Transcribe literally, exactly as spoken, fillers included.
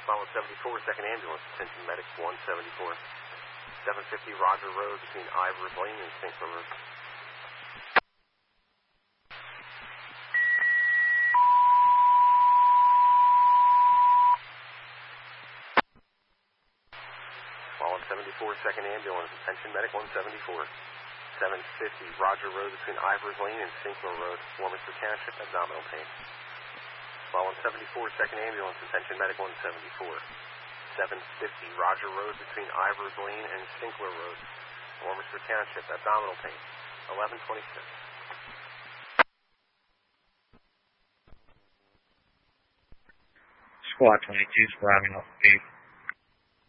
Squad one seventy-four, second ambulance, attention medic one seventy-four. seven fifty Roger Road between Ivers Lane and Sinkler Road. Squad one seventy-four, second ambulance, attention medic one seventy-four. seven fifty Roger Road between Ivers Lane and Sinkler Road, Warminster Township, abdominal pain. Squad one seventy-four, second ambulance, attention medic one seventy-four. seven fifty Roger Road between Ivers Lane and Sinkler Road, Warminster Township, abdominal pain. eleven twenty-six. Squad twenty-two is arriving off the gate.